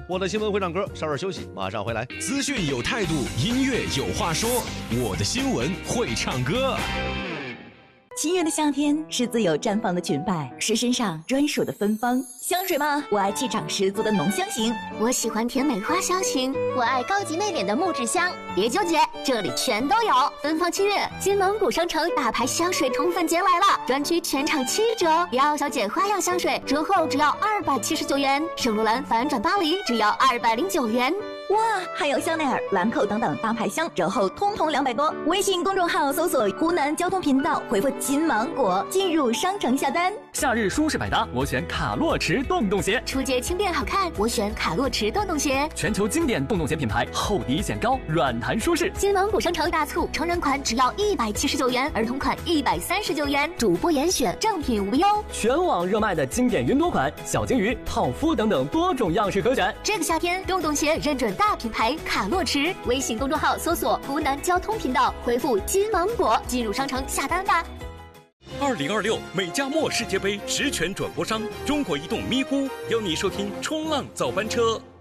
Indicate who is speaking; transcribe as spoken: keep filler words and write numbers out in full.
Speaker 1: 我的新闻会唱歌，稍事休息，马上回来。
Speaker 2: 资讯有态度，音乐有话说，我的新闻会唱歌。
Speaker 3: 七月的夏天是自由绽放的裙摆，是身上专属的芬芳。香水吗？我爱气场十足的浓香型。
Speaker 4: 我喜欢甜美花香型。我爱高级内敛的木质香。别纠结，这里全都有。芬芳七月，金蒙古商城大牌香水宠粉节来了，专区全场七折。迪奥小姐花样香水折后只要二百七十九元，圣罗兰反转巴黎只要二百零九元。
Speaker 3: 哇，还有香奈儿、兰蔻等等大牌香，折后通通两百多。微信公众号搜索湖南交通频道，回复金芒果进入商城下单。
Speaker 5: 夏日舒适百搭，我选卡洛驰洞洞鞋。
Speaker 4: 出街轻便好看，我选卡洛驰洞洞鞋。
Speaker 5: 全球经典洞洞鞋品牌，厚底显高，软弹舒适。
Speaker 4: 金蒙古商城大促，成人款只要一百七十九元，儿童款一百三十九元，主播严选，正品无忧。
Speaker 5: 全网热卖的经典云朵款、小金鱼、泡芙等等多种样式可选。
Speaker 4: 这个夏天，洞洞鞋认准大品牌卡洛驰，微信公众号搜索湖南交通频道，回复金芒果进入商城下单吧。
Speaker 6: 二零二六美加墨世界杯实权转播商中国移动咪咕邀你收听冲浪早班车。